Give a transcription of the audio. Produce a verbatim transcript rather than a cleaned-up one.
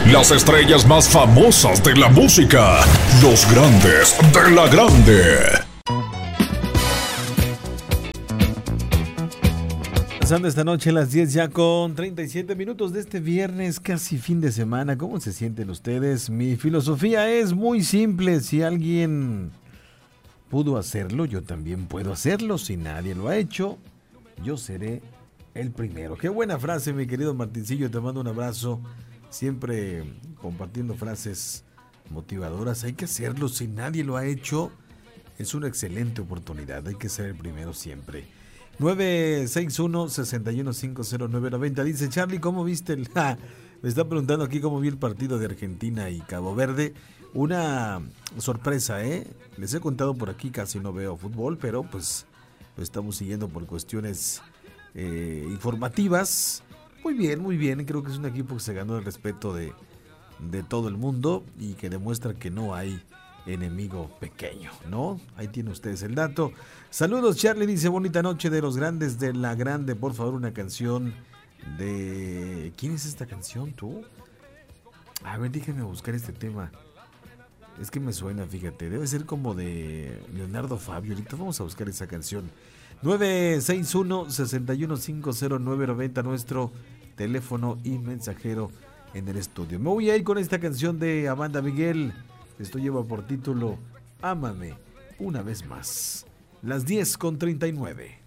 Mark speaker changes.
Speaker 1: Las estrellas más famosas de la música. Los grandes de la grande.
Speaker 2: Pasando esta noche a las diez ya con treinta y siete minutos de este viernes, casi fin de semana. ¿Cómo se sienten ustedes? Mi filosofía es muy simple. Si alguien pudo hacerlo, yo también puedo hacerlo. Si nadie lo ha hecho, yo seré el primero. Qué buena frase, mi querido Martincillo. Te mando un abrazo. Siempre compartiendo frases motivadoras. Hay que hacerlo. Si nadie lo ha hecho, es una excelente oportunidad. Hay que ser el primero siempre. nueve seis uno, seis uno cinco cero nueve nueve cero. Dice Charlie, ¿cómo viste el... Ja, me está preguntando aquí cómo vi el partido de Argentina y Cabo Verde. Una sorpresa, ¿eh? Les he contado por aquí, casi no veo fútbol, pero pues lo estamos siguiendo por cuestiones eh, informativas. Muy bien, muy bien. Creo que es un equipo que se ganó el respeto de, de todo el mundo y que demuestra que no hay enemigo pequeño, ¿no? Ahí tienen ustedes el dato. Saludos, Charlie, dice, bonita noche de los grandes de la grande, por favor, una canción de... ¿Quién es esta canción, tú? A ver, déjenme buscar este tema. Es que me suena, fíjate, debe ser como de Leonardo Fabio. Ahorita vamos a buscar esa canción. nueve seis uno, seis uno cinco cero nueve nueve cero, nuestro teléfono y mensajero en el estudio. Me voy a ir con esta canción de Amanda Miguel. Esto lleva por título Ámame una vez más. Las diez con treinta y nueve.